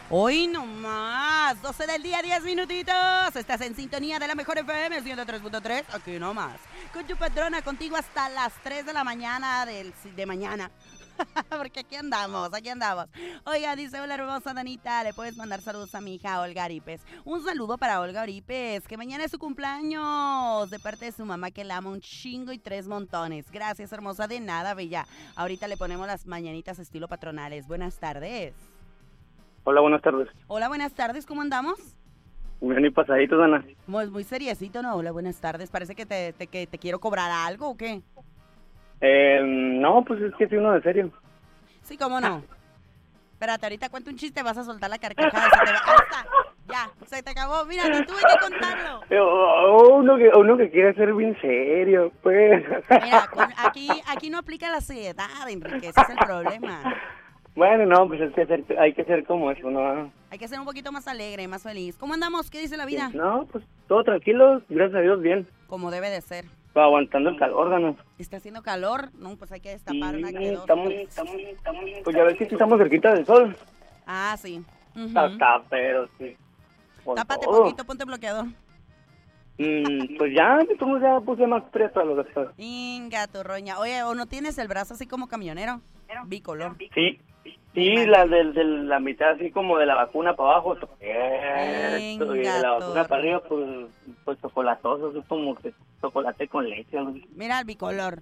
Hoy nomás, 12 del día, 10 minutitos. Estás en sintonía de la mejor FM 103.3, aquí nomás. Con tu patrona, contigo hasta las 3 de la mañana de mañana. Porque aquí andamos, aquí andamos. Oiga, dice, hola hermosa Danita, le puedes mandar saludos a mi hija Olga Aripes. Un saludo para Olga Aripes, que mañana es su cumpleaños, de parte de su mamá que la ama un chingo y 3 montones. Gracias, hermosa, de nada, bella. Ahorita le ponemos las mañanitas estilo patronales. Buenas tardes. Hola, buenas tardes. Hola, buenas tardes, ¿cómo andamos? Bien y pasadito, Dana. Muy seriecito, ¿no? Hola, buenas tardes. Parece que te quiero cobrar algo, ¿o qué? No, pues es que soy uno de serio. Sí, ¿cómo no? Espérate, ahorita cuento un chiste, vas a soltar la carcajada. Ahí está, ya, se te acabó. Mira, ni tuve que contarlo. Uno que quiere ser bien serio, pues. Mira, aquí no aplica la seriedad, Enrique, ese es el problema. Bueno, no, pues hay que ser como eso, ¿no? Hay que ser un poquito más alegre, más feliz. ¿Cómo andamos? ¿Qué dice la vida? No, pues todo tranquilo, gracias a Dios, bien. Como debe de ser. Aguantando el calor, Dana. ¿Está haciendo calor? No, pues hay que destapar Sí, una que dos. estamos, pues ya ves que sí estamos cerquita del sol. Ah, sí. Está, pero sí. Tápate todo. poquito, ponte bloqueador. Pues ya, entonces ya puse más preso a los doctores. Inga, tu roña. Oye, ¿o no tienes el brazo así como camionero? Bicolor. Sí, la de la mitad así como de la vacuna para abajo, y de la vacuna para arriba, pues chocolatoso, así como que chocolate con leche. Algo así. Mira el bicolor.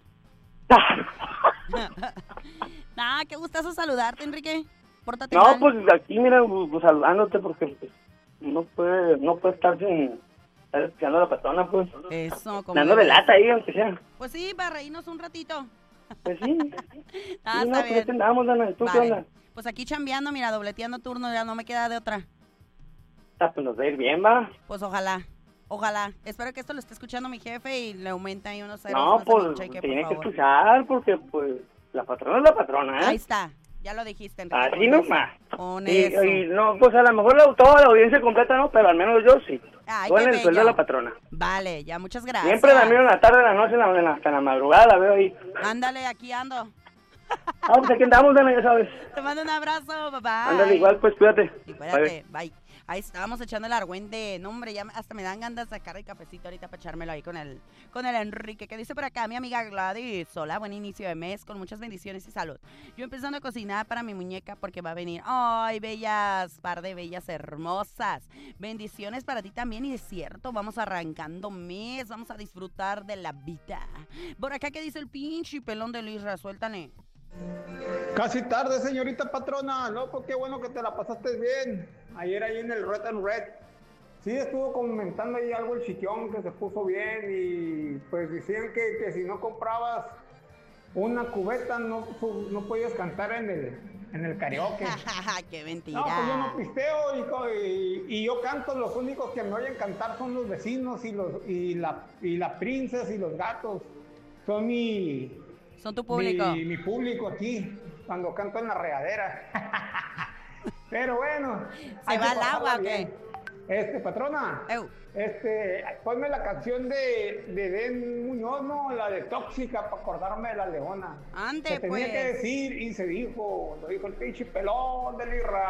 Qué gustazo saludarte, Enrique. Pórtate mal. No, pues aquí, mira, pues, saludándote porque pues, no puede estar sin estar escuchando a la patrona, pues. Eso, como dando de lata ahí, aunque sea. Pues sí, para reírnos un ratito. Pues sí. Está Pues bien. aquí andamos, Dana. ¿Tú qué onda? Pues aquí chambeando, mira, dobleteando turno, ya no me queda de otra. Pues nos va a ir bien, va. Pues ojalá. Espero que esto lo esté escuchando mi jefe y le aumente ahí unos ceros. No, más a pues mi cheque, tiene por que favor. escuchar porque, pues, la patrona es la patrona, ¿eh? Ahí está, ya lo dijiste, Enrique. Así nomás. Con eso. Y no, pues a lo mejor toda la audiencia completa no, pero al menos yo sí. Ay, Yo en qué el sueldo de bello. la patrona. Vale, ya, muchas gracias. Siempre la miro en la tarde, en la noche, hasta en la madrugada la veo ahí. Ándale, aquí ando. Pues aquí andamos, Dana, ya sabes. Te mando un abrazo, papá. Ándale, igual, pues, cuídate. Y cuídate, bye. Ahí estábamos echando el argüente. No, hombre, ya hasta me dan ganas de sacar el cafecito ahorita para echármelo ahí con el Enrique. Que dice por acá mi amiga Gladys. Hola, buen inicio de mes con muchas bendiciones y salud. Yo empezando a cocinar para mi muñeca porque va a venir. Ay, bellas, par de bellas hermosas. Bendiciones para ti también y es cierto, vamos arrancando mes. Vamos a disfrutar de la vida. Por acá, ¿qué dice el pinche pelón de Luis? Suéltale. Casi tarde, señorita patrona. Loco, qué bueno que te la pasaste bien. Ayer ahí en el Red and Red. Sí, estuvo comentando ahí algo el chiquión que se puso bien y pues decían que si no comprabas una cubeta no podías cantar en el karaoke. ¡Qué mentira! No, pues yo no pisteo y yo canto. Los únicos que me oyen cantar son los vecinos y la princesa y los gatos. Son tu público. Mi público aquí, cuando canto en la regadera. Pero bueno. ¿Se va al agua o qué? Patrona. Ponme la canción de Den Muñoz, ¿no? La de Tóxica, para acordarme de la leona. Ande, Se tenía que decir y se dijo, lo dijo el pinche pelón del Irra.